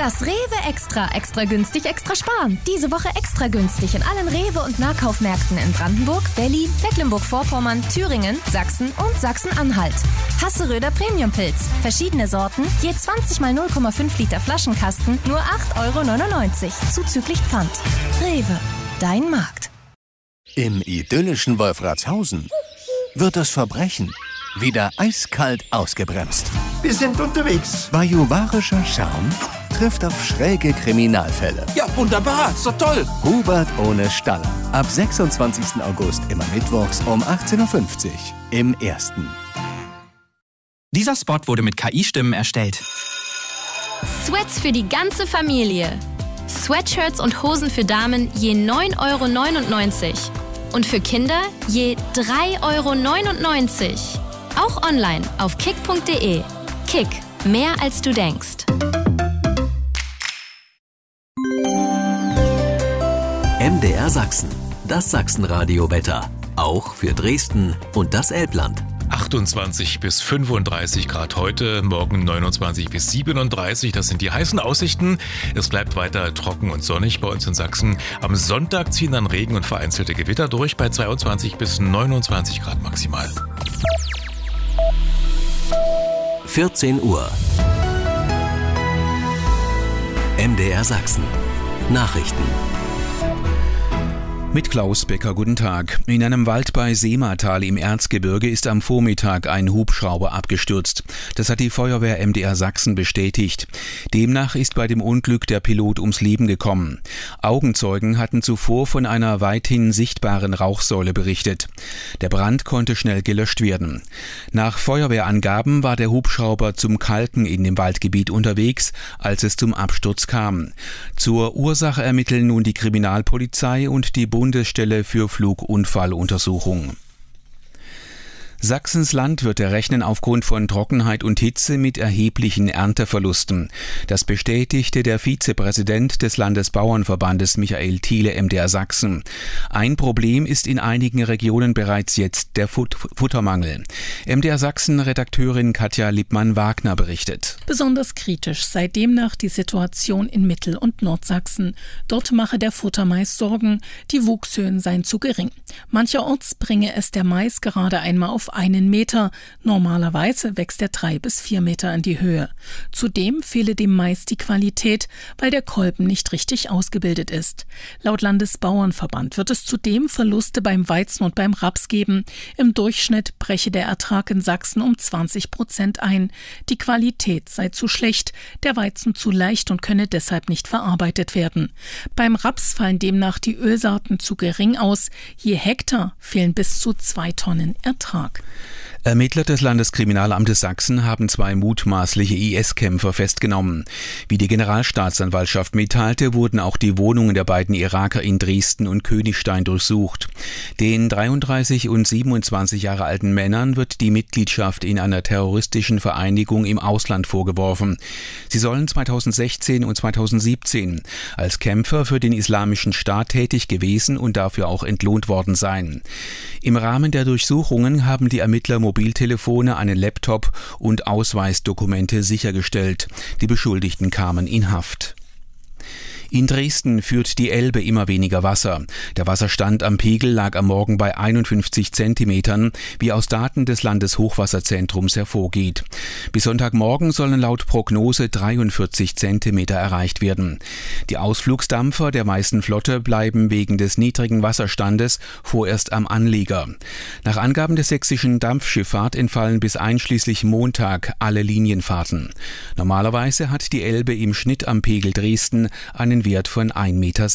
Das Rewe Extra. Extra günstig, extra sparen. Diese Woche extra günstig in allen Rewe- und Nahkaufmärkten in Brandenburg, Berlin, Mecklenburg-Vorpommern, Thüringen, Sachsen und Sachsen-Anhalt. Hasseröder Premiumpilz. Verschiedene Sorten, je 20 mal 0,5 Liter Flaschenkasten, nur 8,99 €, zuzüglich Pfand. Rewe, dein Markt. Im idyllischen Wolfratshausen wird das Verbrechen wieder eiskalt ausgebremst. Wir sind unterwegs. Bajuwarischer Charme trifft auf schräge Kriminalfälle. Ja, wunderbar. Ist doch toll. Hubert ohne Staller. Ab 26. August immer mittwochs um 18:50 Uhr im Ersten. Dieser Spot wurde mit KI-Stimmen erstellt. Sweats für die ganze Familie. Sweatshirts und Hosen für Damen je 9,99 € und für Kinder je 3,99 €. Auch online auf kick.de. Kick, mehr als du denkst. MDR Sachsen, das Sachsenradio-Wetter. Auch für Dresden und das Elbland. 28 bis 35 Grad heute, morgen 29 bis 37. Das sind die heißen Aussichten. Es bleibt weiter trocken und sonnig bei uns in Sachsen. Am Sonntag ziehen dann Regen und vereinzelte Gewitter durch bei 22 bis 29 Grad maximal. 14 Uhr. MDR Sachsen. Nachrichten. Mit Klaus Becker, guten Tag. In einem Wald bei Seematal im Erzgebirge ist am Vormittag ein Hubschrauber abgestürzt. Das hat die Feuerwehr MDR Sachsen bestätigt. Demnach ist bei dem Unglück der Pilot ums Leben gekommen. Augenzeugen hatten zuvor von einer weithin sichtbaren Rauchsäule berichtet. Der Brand konnte schnell gelöscht werden. Nach Feuerwehrangaben war der Hubschrauber zum Kalken in dem Waldgebiet unterwegs, als es zum Absturz kam. Zur Ursache ermitteln nun die Kriminalpolizei und die Bundesstelle für Flugunfalluntersuchung. Sachsens Landwirte rechnen aufgrund von Trockenheit und Hitze mit erheblichen Ernteverlusten. Das bestätigte der Vizepräsident des Landesbauernverbandes Michael Thiele MDR Sachsen. Ein Problem ist in einigen Regionen bereits jetzt der Futtermangel. MDR Sachsen-Redakteurin Katja Lippmann-Wagner berichtet. Besonders kritisch sei demnach die Situation in Mittel- und Nordsachsen. Dort mache der Futtermais Sorgen, die Wuchshöhen seien zu gering. Mancherorts bringe es der Mais gerade einmal auf 1 Meter. Normalerweise wächst er 3 bis 4 Meter in die Höhe. Zudem fehle dem Mais die Qualität, weil der Kolben nicht richtig ausgebildet ist. Laut Landesbauernverband wird es zudem Verluste beim Weizen und beim Raps geben. Im Durchschnitt breche der Ertrag in Sachsen um 20% ein. Die Qualität sei zu schlecht, der Weizen zu leicht und könne deshalb nicht verarbeitet werden. Beim Raps fallen demnach die Ölsaaten zu gering aus. Je Hektar fehlen bis zu 2 Tonnen Ertrag. Ermittler des Landeskriminalamtes Sachsen haben 2 mutmaßliche IS-Kämpfer festgenommen. Wie die Generalstaatsanwaltschaft mitteilte, wurden auch die Wohnungen der beiden Iraker in Dresden und Königstein durchsucht. Den 33 und 27 Jahre alten Männern wird die Mitgliedschaft in einer terroristischen Vereinigung im Ausland vorgeworfen. Sie sollen 2016 und 2017 als Kämpfer für den Islamischen Staat tätig gewesen und dafür auch entlohnt worden sein. Im Rahmen der Durchsuchungen haben die Ermittler Mobiltelefone, einen Laptop und Ausweisdokumente sichergestellt. Die Beschuldigten kamen in Haft. In Dresden führt die Elbe immer weniger Wasser. Der Wasserstand am Pegel lag am Morgen bei 51 Zentimetern, wie aus Daten des Landeshochwasserzentrums hervorgeht. Bis Sonntagmorgen sollen laut Prognose 43 Zentimeter erreicht werden. Die Ausflugsdampfer der meisten Flotte bleiben wegen des niedrigen Wasserstandes vorerst am Anleger. Nach Angaben der sächsischen Dampfschifffahrt entfallen bis einschließlich Montag alle Linienfahrten. Normalerweise hat die Elbe im Schnitt am Pegel Dresden einen Wert von 1,60 Meter.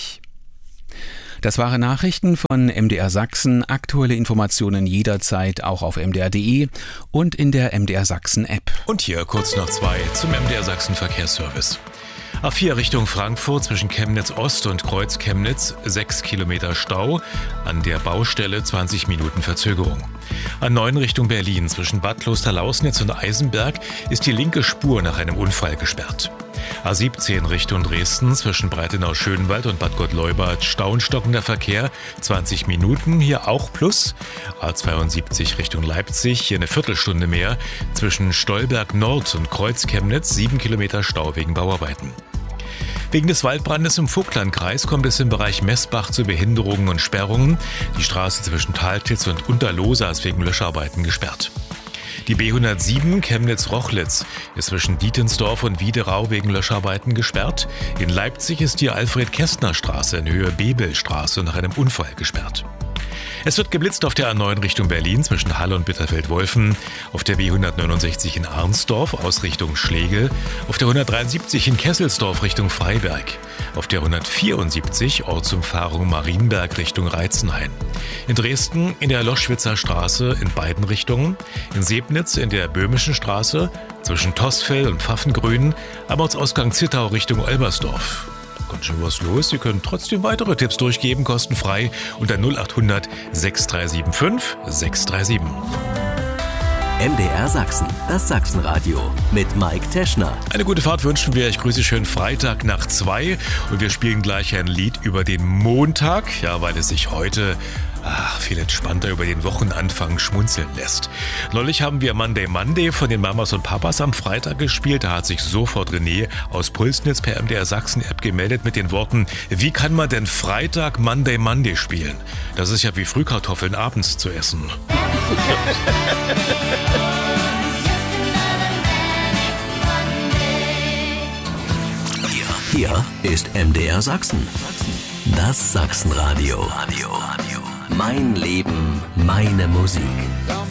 Das waren Nachrichten von MDR Sachsen. Aktuelle Informationen jederzeit auch auf mdr.de und in der MDR Sachsen App. Und hier kurz nach 2 zum MDR Sachsen Verkehrsservice. A4 Richtung Frankfurt zwischen Chemnitz Ost und Kreuz Chemnitz 6 Kilometer Stau, an der Baustelle 20 Minuten Verzögerung. A9 Richtung Berlin zwischen Bad Klosterlausnitz und Eisenberg ist die linke Spur nach einem Unfall gesperrt. A17 Richtung Dresden zwischen Breitenau-Schönwald und Bad Gott-Leubert staunstockender Verkehr, 20 Minuten, hier auch plus. A72 Richtung Leipzig, hier eine Viertelstunde mehr, zwischen Stolberg Nord und Kreuz-Chemnitz 7 Kilometer Stau wegen Bauarbeiten. Wegen des Waldbrandes im Vogtlandkreis kommt es im Bereich Messbach zu Behinderungen und Sperrungen. Die Straße zwischen Taltitz und Unterlohsa ist wegen Löscharbeiten gesperrt. Die B107 Chemnitz-Rochlitz ist zwischen Dietensdorf und Wiederau wegen Löscharbeiten gesperrt. In Leipzig ist die Alfred-Kästner-Straße in Höhe Bebelstraße nach einem Unfall gesperrt. Es wird geblitzt auf der A9 Richtung Berlin zwischen Halle und Bitterfeld-Wolfen, auf der B169 in Arnsdorf aus Richtung Schlegel, auf der 173 in Kesselsdorf Richtung Freiberg, auf der 174 Ortsumfahrung Marienberg Richtung Reitzenhain. In Dresden in der Loschwitzer Straße in beiden Richtungen, in Sebnitz in der Böhmischen Straße zwischen Tossfell und Pfaffengrün, am Ortsausgang Zittau Richtung Olbersdorf. Ganz schön was los. Sie können trotzdem weitere Tipps durchgeben, kostenfrei unter 0800 6375 637. MDR Sachsen, das Sachsenradio mit Mike Teschner. Eine gute Fahrt wünschen wir. Ich grüße schön Freitag nach 2 und wir spielen gleich ein Lied über den Montag, ja, weil es sich heute viel entspannter über den Wochenanfang schmunzeln lässt. Neulich haben wir Monday von den Mamas und Papas am Freitag gespielt. Da hat sich sofort René aus Pulsnitz per MDR Sachsen App gemeldet mit den Worten: Wie kann man denn Freitag Monday spielen? Das ist ja wie Frühkartoffeln abends zu essen. Hier ist MDR Sachsen. Das Sachsenradio. Mein Leben, meine Musik.